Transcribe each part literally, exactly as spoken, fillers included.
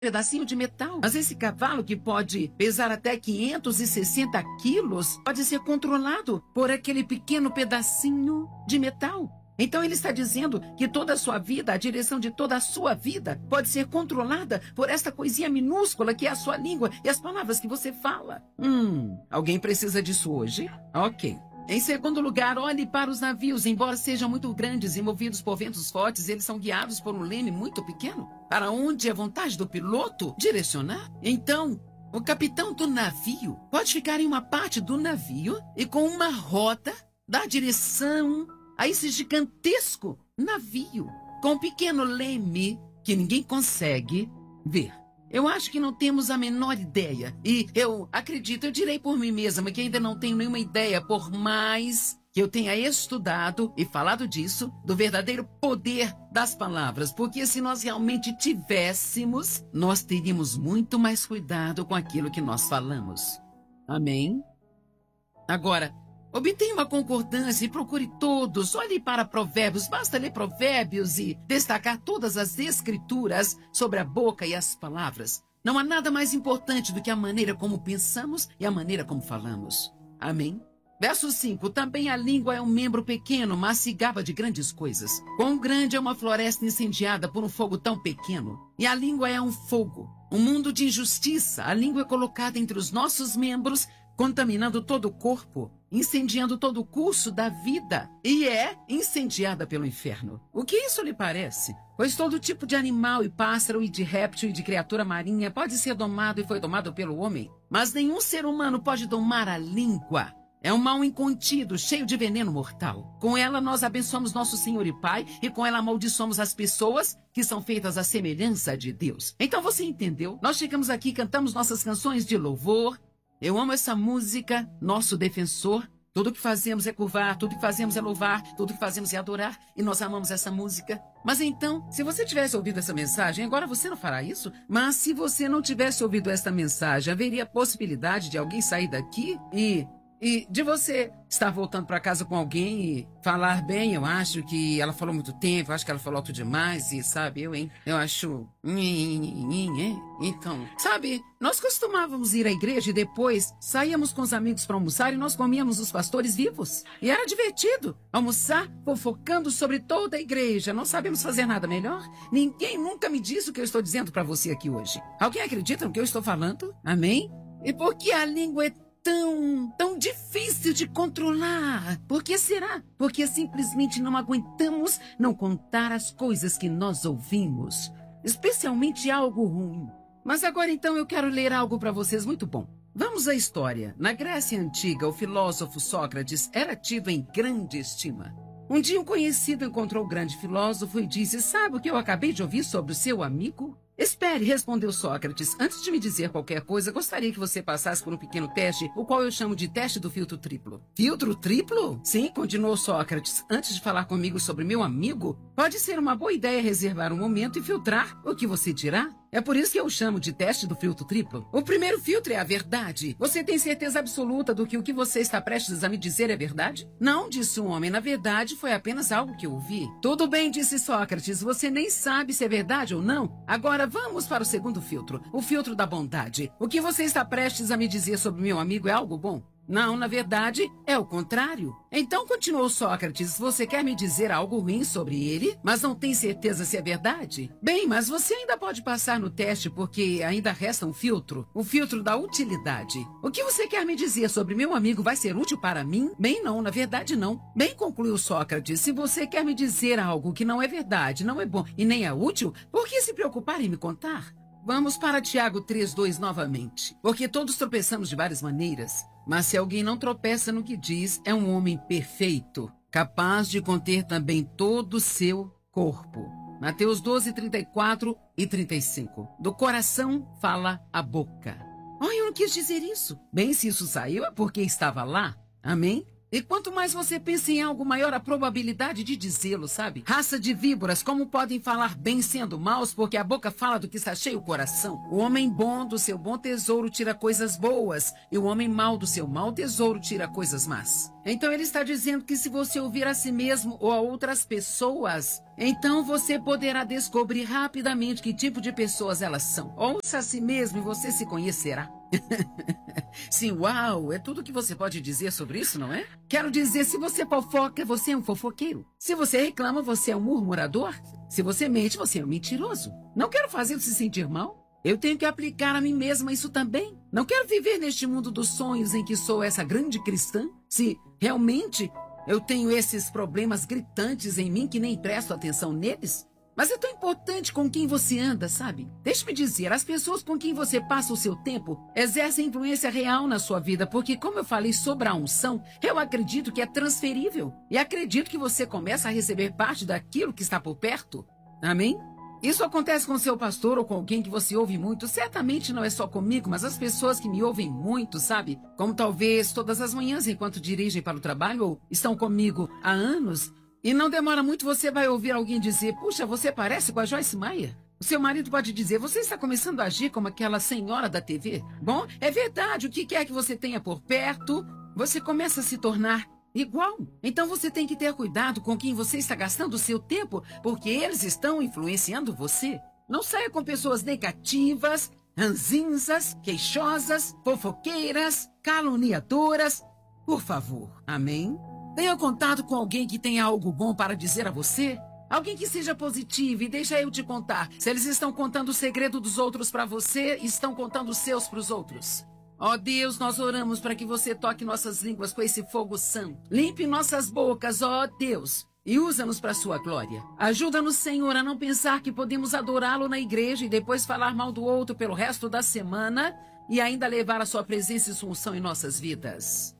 pedacinho de metal. Mas esse cavalo, que pode pesar até quinhentos e sessenta quilos, pode ser controlado por aquele pequeno pedacinho de metal. Então ele está dizendo que toda a sua vida, a direção de toda a sua vida, pode ser controlada por esta coisinha minúscula que é a sua língua e as palavras que você fala. Hum, alguém precisa disso hoje? Ok. Em segundo lugar, olhe para os navios. Embora sejam muito grandes e movidos por ventos fortes, eles são guiados por um leme muito pequeno. Para onde é vontade do piloto direcionar? Então, o capitão do navio pode ficar em uma parte do navio e com uma rota dar direção a esse gigantesco navio com um pequeno leme que ninguém consegue ver. Eu acho que não temos a menor ideia. E eu acredito, eu direi por mim mesma que ainda não tenho nenhuma ideia, por mais que eu tenha estudado e falado disso, do verdadeiro poder das palavras. Porque se nós realmente tivéssemos, nós teríamos muito mais cuidado com aquilo que nós falamos. Amém? Agora, obtenha uma concordância e procure todos. Olhe para Provérbios. Basta ler Provérbios e destacar todas as escrituras sobre a boca e as palavras. Não há nada mais importante do que a maneira como pensamos e a maneira como falamos. Amém? Verso cinco. Também a língua é um membro pequeno, mas se gaba de grandes coisas. Quão grande é uma floresta incendiada por um fogo tão pequeno? E a língua é um fogo, um mundo de injustiça. A língua é colocada entre os nossos membros, contaminando todo o corpo, incendiando todo o curso da vida, e é incendiada pelo inferno. O que isso lhe parece? Pois todo tipo de animal e pássaro e de réptil e de criatura marinha pode ser domado e foi domado pelo homem, mas nenhum ser humano pode domar a língua. É um mal incontido, cheio de veneno mortal. Com ela nós abençoamos nosso Senhor e Pai, e com ela amaldiçoamos as pessoas que são feitas à semelhança de Deus. Então você entendeu? Nós chegamos aqui, cantamos nossas canções de louvor. Eu amo essa música, nosso defensor. Tudo que fazemos é curvar, tudo que fazemos é louvar, tudo que fazemos é adorar, e nós amamos essa música. Mas então, se você tivesse ouvido essa mensagem, agora você não fará isso? Mas se você não tivesse ouvido esta mensagem, haveria possibilidade de alguém sair daqui e... E de você estar voltando para casa com alguém e falar bem, eu acho que ela falou muito tempo, eu acho que ela falou alto demais, e sabe, eu, hein, eu acho... Então, sabe, nós costumávamos ir à igreja e depois saíamos com os amigos para almoçar e nós comíamos os pastores vivos. E era divertido almoçar fofocando sobre toda a igreja. Não sabemos fazer nada melhor? Ninguém nunca me disse o que eu estou dizendo para você aqui hoje. Alguém acredita no que eu estou falando? Amém? E por que a língua é tão, tão difícil de controlar? Por que será? Porque simplesmente não aguentamos não contar as coisas que nós ouvimos, especialmente algo ruim. Mas agora então eu quero ler algo para vocês muito bom. Vamos à história. Na Grécia Antiga, o filósofo Sócrates era tido em grande estima. Um dia um conhecido encontrou o grande filósofo e disse: "Sabe o que eu acabei de ouvir sobre o seu amigo?" "Espere", respondeu Sócrates. "Antes de me dizer qualquer coisa, gostaria que você passasse por um pequeno teste, o qual eu chamo de teste do filtro triplo." "Filtro triplo?" "Sim", continuou Sócrates. "Antes de falar comigo sobre meu amigo, pode ser uma boa ideia reservar um momento e filtrar o que você dirá. É por isso que eu chamo de teste do filtro triplo. O primeiro filtro é a verdade. Você tem certeza absoluta do que o que você está prestes a me dizer é verdade?" "Não", disse o homem. "Na verdade, foi apenas algo que eu ouvi." "Tudo bem", disse Sócrates. "Você nem sabe se é verdade ou não. Agora vamos para o segundo filtro, o filtro da bondade. O que você está prestes a me dizer sobre meu amigo é algo bom?" "Não, na verdade, é o contrário." "Então", continuou Sócrates, "você quer me dizer algo ruim sobre ele, mas não tem certeza se é verdade?" "Bem, mas você ainda pode passar no teste porque ainda resta um filtro, o filtro da utilidade. O que você quer me dizer sobre meu amigo vai ser útil para mim?" "Bem, não, na verdade não." "Bem", concluiu Sócrates, "se você quer me dizer algo que não é verdade, não é bom e nem é útil, por que se preocupar em me contar?" Vamos para Tiago três, dois novamente. "Porque todos tropeçamos de várias maneiras, mas se alguém não tropeça no que diz, é um homem perfeito, capaz de conter também todo o seu corpo." Mateus doze, trinta e quatro e trinta e cinco. Do coração fala a boca. Oh, eu não quis dizer isso. Bem, se isso saiu é porque estava lá. Amém? E quanto mais você pensa em algo, maior a probabilidade de dizê-lo, sabe? Raça de víboras, como podem falar bem sendo maus, porque a boca fala do que está cheio o coração. O homem bom do seu bom tesouro tira coisas boas, e o homem mau do seu mau tesouro tira coisas más. Então ele está dizendo que se você ouvir a si mesmo ou a outras pessoas, então você poderá descobrir rapidamente que tipo de pessoas elas são. Ouça a si mesmo e você se conhecerá. Sim, uau, é tudo que você pode dizer sobre isso, não é? Quero dizer, se você fofoca, você é um fofoqueiro. Se você reclama, você é um murmurador. Se você mente, você é um mentiroso. Não quero fazê-lo se sentir mal. Eu tenho que aplicar a mim mesma isso também. Não quero viver neste mundo dos sonhos em que sou essa grande cristã. Se realmente eu tenho esses problemas gritantes em mim que nem presto atenção neles. Mas é tão importante com quem você anda, sabe? Deixe-me dizer, as pessoas com quem você passa o seu tempo exercem influência real na sua vida, porque como eu falei sobre a unção, eu acredito que é transferível. E acredito que você começa a receber parte daquilo que está por perto. Amém? Isso acontece com seu pastor ou com alguém que você ouve muito. Certamente não é só comigo, mas as pessoas que me ouvem muito, sabe? Como talvez todas as manhãs enquanto dirigem para o trabalho ou estão comigo há anos. E não demora muito, você vai ouvir alguém dizer, puxa, você parece com a Joyce Meyer. O seu marido pode dizer, você está começando a agir como aquela senhora da T V. Bom, é verdade, o que quer que você tenha por perto, você começa a se tornar igual. Então você tem que ter cuidado com quem você está gastando o seu tempo, porque eles estão influenciando você. Não saia com pessoas negativas, ranzinzas, queixosas, fofoqueiras, caluniadoras. Por favor, amém? Tenha contato com alguém que tenha algo bom para dizer a você. Alguém que seja positivo e deixa eu te contar. Se eles estão contando o segredo dos outros para você, estão contando os seus para os outros. Ó Deus, nós oramos para que você toque nossas línguas com esse fogo santo. Limpe nossas bocas, ó Deus, e usa-nos para a sua glória. Ajuda-nos, Senhor, a não pensar que podemos adorá-lo na igreja e depois falar mal do outro pelo resto da semana e ainda levar a sua presença e sua unção em nossas vidas.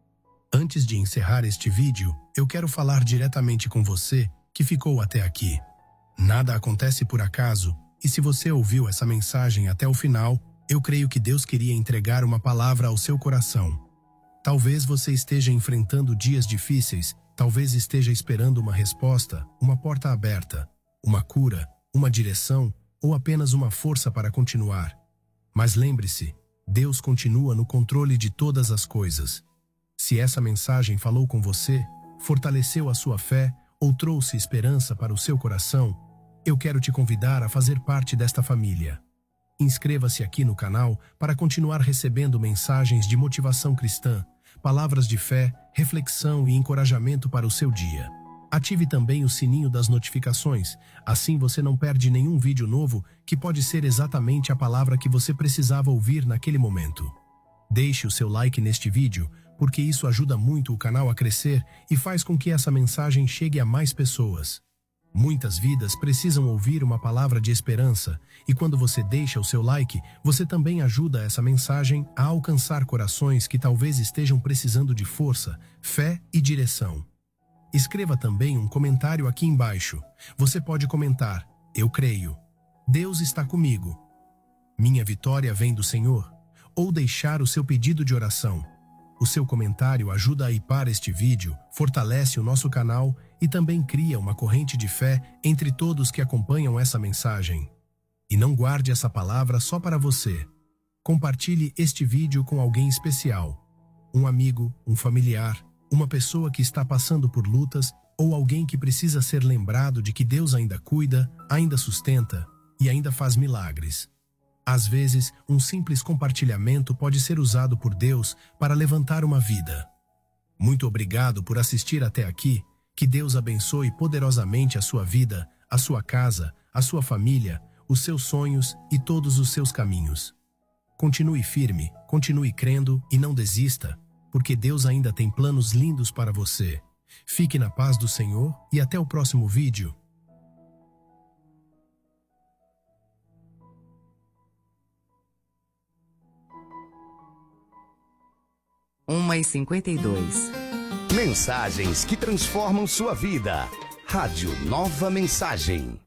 Antes de encerrar este vídeo, eu quero falar diretamente com você que ficou até aqui. Nada acontece por acaso, e se você ouviu essa mensagem até o final, eu creio que Deus queria entregar uma palavra ao seu coração. Talvez você esteja enfrentando dias difíceis, talvez esteja esperando uma resposta, uma porta aberta, uma cura, uma direção ou apenas uma força para continuar. Mas lembre-se, Deus continua no controle de todas as coisas. Se essa mensagem falou com você, fortaleceu a sua fé ou trouxe esperança para o seu coração, eu quero te convidar a fazer parte desta família. Inscreva-se aqui no canal para continuar recebendo mensagens de motivação cristã, palavras de fé, reflexão e encorajamento para o seu dia. Ative também o sininho das notificações, assim você não perde nenhum vídeo novo que pode ser exatamente a palavra que você precisava ouvir naquele momento. Deixe o seu like neste vídeo, porque isso ajuda muito o canal a crescer e faz com que essa mensagem chegue a mais pessoas. Muitas vidas precisam ouvir uma palavra de esperança, e quando você deixa o seu like, você também ajuda essa mensagem a alcançar corações que talvez estejam precisando de força, fé e direção. Escreva também um comentário aqui embaixo. Você pode comentar, eu creio. Deus está comigo. Minha vitória vem do Senhor. Ou deixar o seu pedido de oração. O seu comentário ajuda a hypar este vídeo, fortalece o nosso canal e também cria uma corrente de fé entre todos que acompanham essa mensagem. E não guarde essa palavra só para você. Compartilhe este vídeo com alguém especial. Um amigo, um familiar, uma pessoa que está passando por lutas ou alguém que precisa ser lembrado de que Deus ainda cuida, ainda sustenta e ainda faz milagres. Às vezes, um simples compartilhamento pode ser usado por Deus para levantar uma vida. Muito obrigado por assistir até aqui. Que Deus abençoe poderosamente a sua vida, a sua casa, a sua família, os seus sonhos e todos os seus caminhos. Continue firme, continue crendo e não desista, porque Deus ainda tem planos lindos para você. Fique na paz do Senhor e até o próximo vídeo. uma e cinquenta e dois. Mensagens que transformam sua vida. Rádio Nova Mensagem.